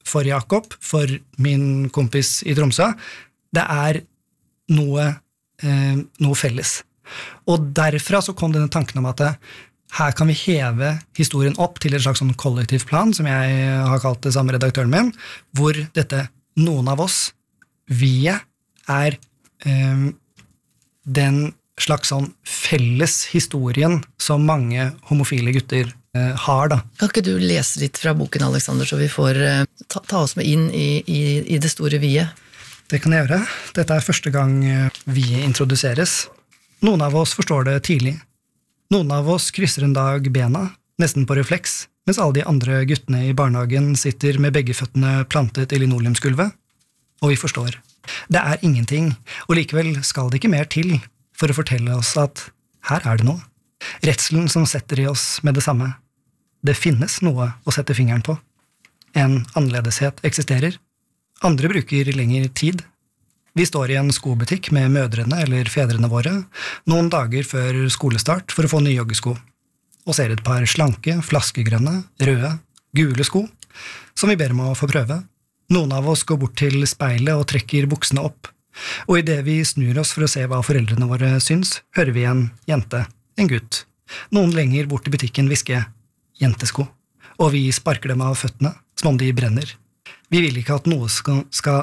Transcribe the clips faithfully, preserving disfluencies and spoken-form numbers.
for Jakob, for min kompis i Tromsø, det er noe, eh, noe felles. Og derfra så kom denne tanken om at det, her kan vi heve historien opp til et slags sånn kollektivt plan, som jeg har kalt det samme redaktøren min, hvor dette, noen av oss, vi er eh, den slags sånn felles historien som mange homofile gutter eh, har da. Kan ikke du lese litt fra boken, Alexander, så vi får eh, ta, ta oss med inn i, i, i det store vie? Det kan jeg gjøre. Dette er første gang vie introduseres. Noen av oss forstår det tidlig. Noen av oss krysser en dag bena, nesten på refleks, mens alle de andre guttene i barnehagen sitter med begge føttene plantet i linoleumsgulvet, og vi forstår. Det er ingenting, og likevel skal det ikke mer til for å fortelle oss at her er det noe. Redselen som setter i oss med det samme. Det finnes noe å sette fingeren på. En annerledeshet eksisterer. Andre bruker lengre tid. Vi står i en skobutikk med mødrene eller fedrene våre noen dager før skolestart for å få nye joggesko, og ser et par slanke, flaskegrønne, røde, gule sko, som vi ber om å få prøve. Noen av oss går bort til speilet og trekker buksene opp, og i det vi snur oss for å se hva foreldrene våre syns, hører vi en jente, en gutt. Noen lenger bort i butikken hviske jentesko, og vi sparker dem av føttene, som om de brenner. Vi vil ikke at noe skal, skal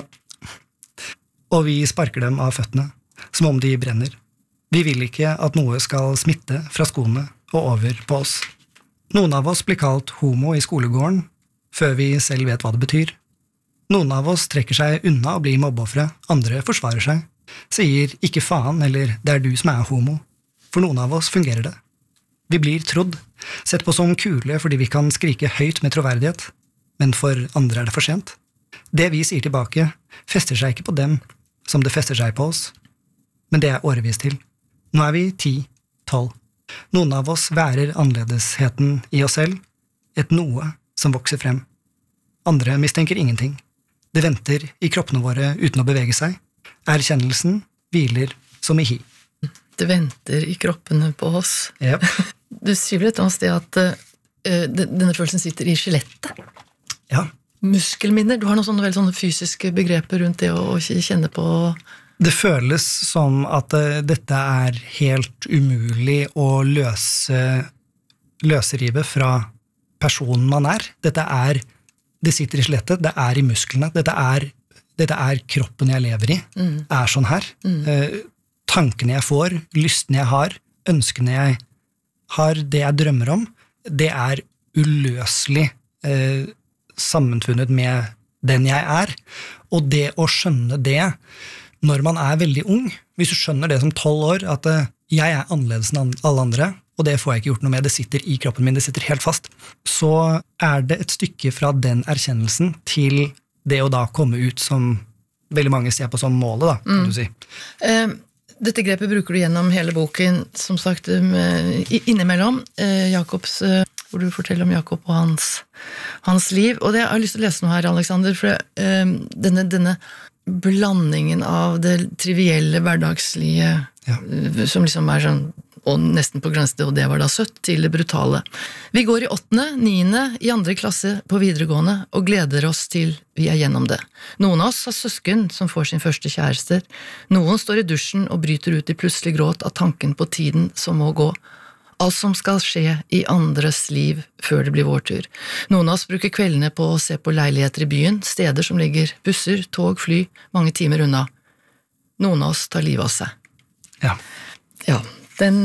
og vi sparker dem av føttene, som om de brenner. Vi vil ikke at noe skal smitte fra skoene og over på oss. Noen av oss blir kalt homo i skolegården, før vi selv vet hva det betyr. Noen av oss trekker seg unna og blir mobbeoffere, andre forsvarer seg, sier ikke faen eller det er du som er homo. For noen av oss fungerer det. Vi blir trodd, sett på som kule fordi vi kan skrike høyt med troverdighet, men for andre er det for sent. Det vi sier tilbake, fester seg ikke på dem, som det fester seg på oss. Men det er årevis til. Nå er vi ti, tolv. Noen av oss værer annerledesheten i oss selv, et noe som vokser frem. Andre mistenker ingenting. Det venter i kroppene våre uten å bevege seg. Erkjennelsen hviler som i hi. Det venter i kroppene på oss. Yep. Du skriver et annet sted at uh, denne følelsen sitter i skjelettet. Ja. Muskelminner, du har noen sånne, veldig sånne fysiske begreper rundt det å kjenne på. Det føles som at uh, dette er helt umulig å løse, løsrive fra personen man er. Dette er, det sitter i skjelettet, det er i musklene, dette er, dette er kroppen jeg lever i, mm. er sånn her. Mm. Uh, tankene jeg får, lystene jeg har, ønskene jeg har, det jeg drømmer om, det er uløselig uh, sammenfunnet med den jeg er, og det å skjønne det når man er veldig ung, hvis du skjønner det som tolv år, at uh, jeg er annerledes enn alle andre, og det får jeg ikke gjort noe med, det sitter i kroppen min, det sitter helt fast, så er det et stykke fra den erkjennelsen til det å da komme ut som veldig mange ser på som målet, da, kan mm. du si. Uh, dette grepet bruker du gjennom hele boken, som sagt, med, innimellom, uh, Jakobs uh, hvor du forteller om Jakob og hans, hans liv. Og det, jeg har lyst til å lese noe her, Alexander, for um, denne, denne blandingen av det trivielle, hverdagslige, ja. uh, som liksom er sånn, og nesten på grensen, og det var da søtt, til det brutale. Vi går i åttende, niende, i andre klasse på videregående, og gleder oss til vi er gjennom det. Noen av oss har søsken som får sin første kjærester. Noen står i dusjen og bryter ut i plutselig gråt av tanken på tiden som må gå. Alt som skal skje i andres liv før det blir vår tur. Noen av oss bruker kveldene på å se på leiligheter i byen, steder som ligger busser, tog, fly, mange timer unna. Noen av oss tar livet av seg. Ja. Ja, den,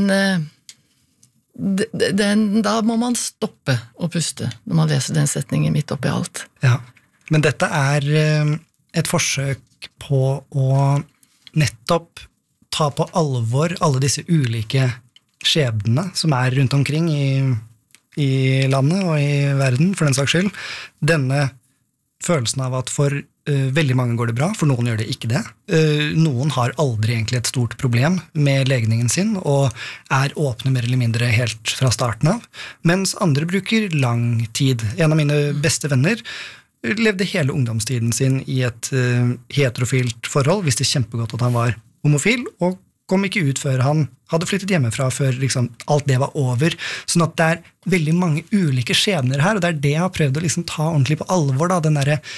den, da må man stoppe og puste når man leser den setningen midt oppi alt. Ja, men dette er et forsøk på å nettopp ta på alvor alle disse ulike skjebnene som er rundt omkring i, i landet og i verden, for den saks skyld. Denne følelsen av at for uh, veldig mange går det bra, for noen gjør det ikke det. Uh, noen har aldri egentlig et stort problem med legningen sin, og er åpne mer eller mindre helt fra starten av, mens andre bruker lang tid. En av mine beste venner levde hele ungdomstiden sin i et uh, heterofilt forhold, visste kjempegodt at han var homofil, og kom ikke ut før han hadde flyttet hjemmefra, før liksom alt det var over. Sånn at det er veldig mange ulike skjebner her, og det er det jeg har prøvd å liksom ta ordentlig på alvor, da, den der